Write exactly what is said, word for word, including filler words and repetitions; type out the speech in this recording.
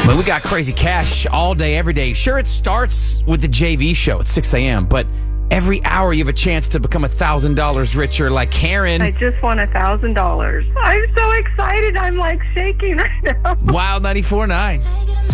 Well, we got crazy cash all day, every day. Sure, it starts with the J V show at six a.m., but every hour you have a chance to become one thousand dollars richer like Karen. I just won one thousand dollars. I'm so excited. I'm like shaking right now. Wild ninety-four point nine.